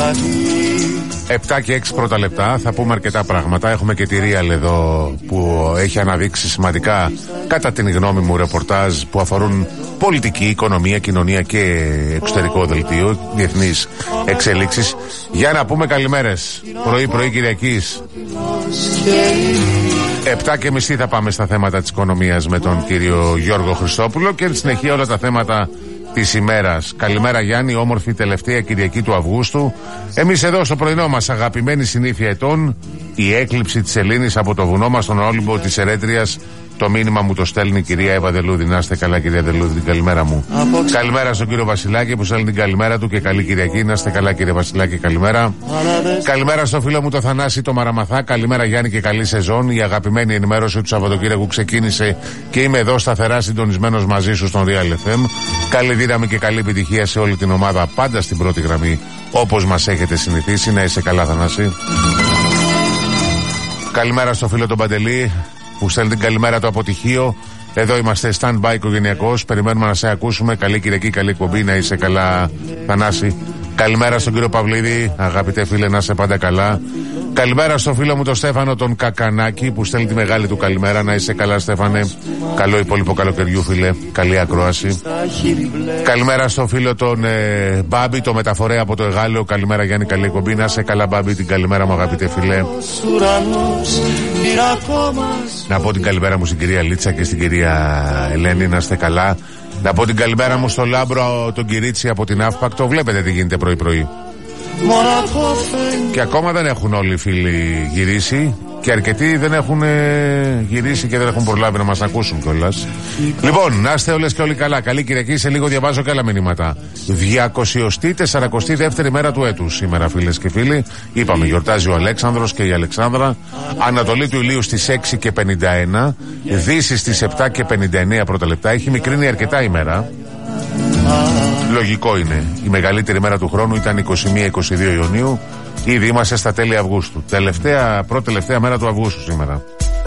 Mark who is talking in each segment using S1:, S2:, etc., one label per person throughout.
S1: 7 και 6 πρώτα λεπτά. Θα πούμε αρκετά πράγματα. Έχουμε και τη Real εδώ που έχει αναδείξει σημαντικά, κατά την γνώμη μου, ρεπορτάζ που αφορούν πολιτική, οικονομία, κοινωνία και εξωτερικό δελτίο, διεθνείς εξελίξεις. Για να πούμε καλημέρες. Πρωί Κυριακής 7:30 θα πάμε στα θέματα της οικονομίας με τον κύριο Γιώργο Χριστόπουλο και συνεχεία όλα τα θέματα της ημέρας. Καλημέρα Γιάννη, όμορφη τελευταία Κυριακή του Αυγούστου. Εμείς εδώ στο πρωινό μας, αγαπημένη συνήθεια ετών, η έκλειψη της Ελλήνης από το βουνό μας στον Όλυμπο της Ερέτριας. Το μήνυμα μου το στέλνει η κυρία Εύα Δελούδη. Να είστε καλά, κυρία Δελούδη, την καλημέρα μου. Καλημέρα στον κύριο Βασιλάκη που στέλνει την καλημέρα του και καλή Κυριακή. Να είστε καλά, κύριε Βασιλάκη, καλημέρα. Καλημέρα στο φίλο μου το Θανάση το Μαραμαθά. Καλημέρα Γιάννη και καλή σεζόν. Η αγαπημένη ενημέρωση του Σαββατοκύριακου ξεκίνησε και είμαι εδώ σταθερά συντονισμένος μαζί σου στον Real FM. Καλή δύναμη και καλή επιτυχία σε όλη την ομάδα, πάντα στην πρώτη γραμμή όπως μας έχετε συνηθίσει. Να είσαι καλά, Θανάση. Καλημέρα στο φίλο τον Παντελή που στέλνει την καλημέρα του από Τυχείο. Εδώ είμαστε stand-by οικογενειακός. Περιμένουμε να σε ακούσουμε. Καλή Κυριακή, καλή εκπομπή. Να είσαι καλά, Θανάση. Καλημέρα στον κύριο Παυλίδη. Αγαπητέ φίλε, να είσαι πάντα καλά. Καλημέρα στον φίλο μου τον Στέφανο τον Κακανάκη που στέλνει τη μεγάλη του καλημέρα. Να είσαι καλά, Στέφανε. Καλό υπόλοιπο καλοκαιριού, φίλε. Καλή ακρόαση. Καλημέρα στον φίλο τον Μπάμπη, το μεταφορέα από το Εγάλεο. Καλημέρα Γιάννη, καλή εκπομπή. Να είσαι καλά, Μπάμπη. Την καλημέρα μου, αγαπητέ φίλε. Να πω την καλημέρα μου στην κυρία Λίτσα και στην κυρία Ελένη. Να είστε καλά. Να πω την καλημέρα μου στο Λάμπρο τον Κυρίτσι από την ΑΦΠΑΚ. Το βλέπετε τι γίνεται πρωί-πρωί. Και ακόμα δεν έχουν όλοι οι φίλοι γυρίσει. Και αρκετοί δεν έχουν γυρίσει και δεν έχουν προλάβει να μας ακούσουν κιόλας. Λοιπόν, να είστε όλες και όλοι καλά. Καλή Κυριακή. Σε λίγο διαβάζω και άλλα μηνύματα. 242η μέρα του έτους σήμερα, φίλες και φίλοι. Είπαμε, γιορτάζει ο Αλέξανδρος και η Αλεξάνδρα. Ανατολή του ηλίου στις 6:51. Δύση στις 7:59 πρώτα λεπτά. Έχει μικρύνει αρκετά η μέρα. Λογικό είναι. Η μεγαλύτερη μέρα του χρόνου ήταν 21-22 Ιουνίου. Ήδη είμαστε στα τέλη Αυγούστου. Πρώτη-τελευταία μέρα του Αυγούστου σήμερα.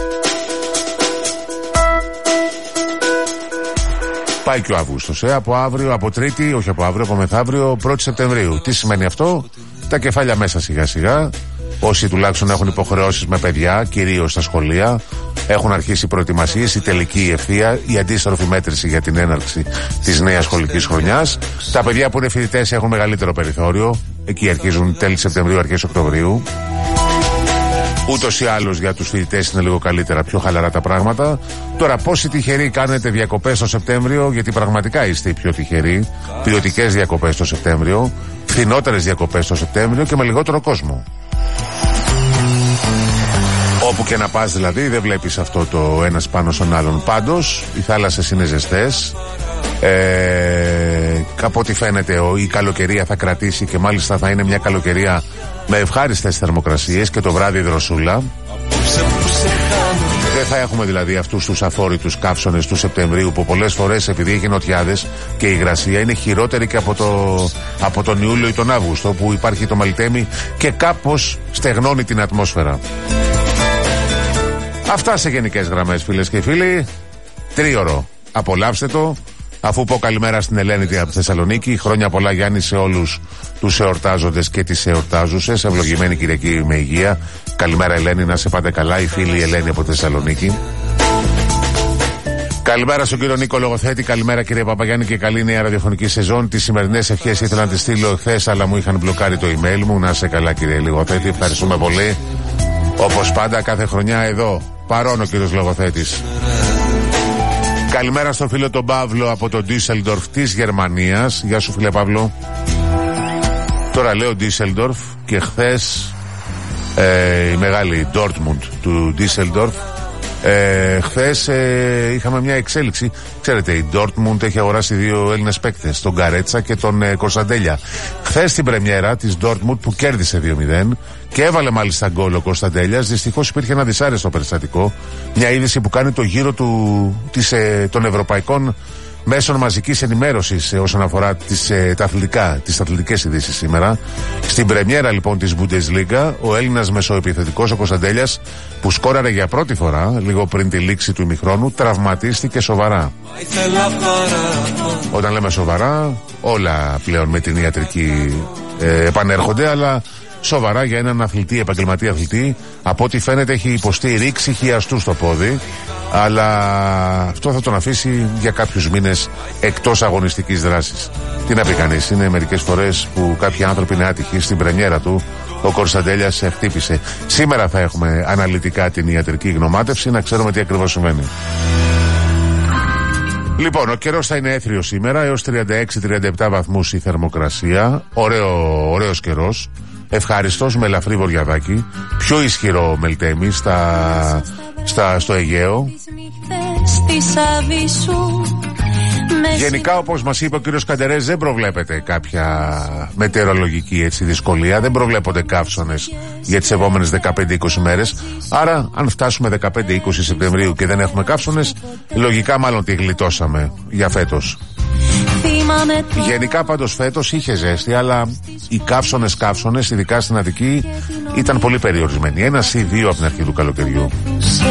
S1: Πάει και ο Αύγουστος. Από αύριο, από Τρίτη, όχι από αύριο, από μεθαύριο, 1η Σεπτεμβρίου. Τι σημαίνει αυτό? Τα κεφάλια μέσα σιγά-σιγά. Όσοι τουλάχιστον έχουν υποχρεώσεις με παιδιά, κυρίως στα σχολεία, έχουν αρχίσει προετοιμασίες, η τελική ευθεία, η αντίστροφη μέτρηση για την έναρξη της νέας σχολικής χρονιάς. Τα παιδιά που είναι φοιτητές έχουν μεγαλύτερο περιθώριο. Εκεί αρχίζουν τέλη Σεπτεμβρίου, αρχές Οκτωβρίου. Ούτως ή άλλως για τους φοιτητές είναι λίγο καλύτερα, πιο χαλαρά τα πράγματα. Τώρα, πόσοι τυχεροί κάνετε διακοπές το Σεπτέμβριο, γιατί πραγματικά είστε οι πιο τυχεροί. Ποιοτικές διακοπές το Σεπτέμβριο, φθηνότερες διακοπές το Σεπτέμβριο και με λιγότερο κόσμο. Όπου και να πας δηλαδή, δεν βλέπεις αυτό το ένας πάνω στον άλλον. Πάντως, οι θάλασσες είναι ζεστές. Από ό,τι φαίνεται η καλοκαιρία θα κρατήσει και μάλιστα θα είναι μια καλοκαιρία με ευχάριστες θερμοκρασίες και το βράδυ δροσούλα. Δεν θα έχουμε δηλαδή αυτούς τους αφόρητους καύσονες του Σεπτεμβρίου που πολλές φορές, επειδή έχει νοτιάδες και η υγρασία είναι χειρότερη και από τον Ιούλιο ή τον Αύγουστο, που υπάρχει το μαλτέμι και κάπως στεγνώνει την ατμόσφαιρα. Αυτά σε γενικές γραμμές, φίλες και φίλοι. Τρίωρο. Απολαύστε το. Αφού πω καλημέρα στην Ελένη από Θεσσαλονίκη. Χρόνια πολλά Γιάννη σε όλους τους εορτάζοντες και τις εορτάζουσες. Ευλογημένη Κυριακή με υγεία. Καλημέρα Ελένη, να σε πάτε καλά. Η φίλη Ελένη από Θεσσαλονίκη. Καλημέρα στον κύριο Νίκο Λογοθέτη. Καλημέρα κύριε Παπαγιάννη και καλή νέα ραδιοφωνική σεζόν. Τις σημερινές ευχές ήθελα να τις στείλω χθες, αλλά μου είχαν μπλοκάρει το email μου. Να σε καλά κύριε Λογοθέτη. Ευχαριστούμε πολύ. Όπως πάντα κάθε χρονιά εδώ. Παρόν ο κύριος Λογοθέτης. Καλημέρα στον φίλο τον Παύλο από το Ντίσελντορφ της Γερμανίας. Γεια σου φίλε Παύλο. Τώρα λέω Ντίσελντορφ και χθες η μεγάλη Ντόρτμουντ του Ντίσελντορφ. Χθες είχαμε μια εξέλιξη. Ξέρετε, η Ντόρτμουντ έχει αγοράσει 2 Έλληνες παίκτες, τον Καρέτσα και τον Κωνσταντέλια. Χθες στην πρεμιέρα της Ντόρτμουντ που κέρδισε 2-0 και έβαλε μάλιστα γκολ ο Κωνσταντέλιας. Δυστυχώς υπήρχε ένα δυσάρεστο περιστατικό. Μια είδηση που κάνει το γύρο των ευρωπαϊκών μέσων μαζικής ενημέρωσης όσον αφορά τις αθλητικές ειδήσεις σήμερα. Στην πρεμιέρα λοιπόν της Bundesliga, ο Έλληνας μεσοεπιθετικός ο Κωνσταντέλιας, που σκόραρε για πρώτη φορά λίγο πριν τη λήξη του ημιχρόνου, τραυματίστηκε σοβαρά. Όταν λέμε σοβαρά, όλα πλέον με την ιατρική επανέρχονται, αλλά σοβαρά για έναν αθλητή, επαγγελματία αθλητή. Από ό,τι φαίνεται έχει υποστεί ρήξη χιαστού στο πόδι, αλλά αυτό θα τον αφήσει για κάποιους μήνες εκτός αγωνιστικής δράσης. Τι να πει κανείς, είναι μερικές φορές που κάποιοι άνθρωποι είναι άτυχοι. Στην πρεμιέρα του ο Κωνσταντέλιας χτύπησε. Σήμερα θα έχουμε αναλυτικά την ιατρική γνωμάτευση, να ξέρουμε τι ακριβώς συμβαίνει. Λοιπόν, ο καιρός θα είναι έθριος σήμερα, έως 36-37 βαθμούς η θερμοκρασία. Ωραίος καιρός. Ευχάριστος, με ελαφρύ βορειαδάκι. Πιο ισχυρό Μελτέμι στο Αιγαίο. Γενικά, όπως μας είπε ο κύριος Καντερές, δεν προβλέπεται κάποια μετεωρολογική δυσκολία. Δεν προβλέπονται καύσονες για τις επόμενες 15-20 μέρες. Άρα, αν φτάσουμε 15-20 Σεπτεμβρίου και δεν έχουμε καύσονες, λογικά μάλλον τη γλιτώσαμε για φέτος. Γενικά πάντως φέτος είχε ζέστη, αλλά οι καύσονες, ειδικά στην Αττική, ήταν πολύ περιορισμένοι. 1 ή 2 από την αρχή του καλοκαιριού.